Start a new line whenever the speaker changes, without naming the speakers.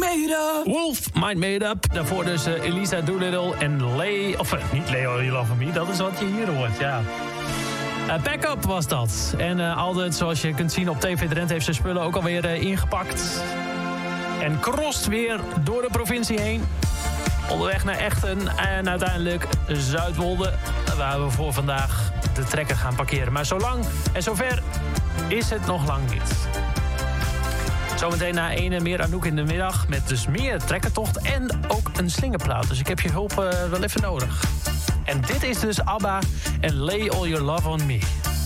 Made Up.
Wolf, Mind Made Up. Daarvoor dus Elisa Doolittle en niet Lay All Your Love On Me. Dat is wat je hier hoort, ja. Pack Up was dat. En Aldert, zoals je kunt zien op TV Drenthe, heeft zijn spullen ook alweer ingepakt. En crost weer door de provincie heen. Onderweg naar Echten en uiteindelijk Zuidwolde, waar we voor vandaag de trekker gaan parkeren. Maar zo lang en zover is het nog lang niet. Zometeen na ene meer Anouk in de middag met dus meer trekkertocht en ook een slingerplaat. Dus ik heb je hulp wel even nodig. En dit is dus ABBA en Lay All Your Love On Me.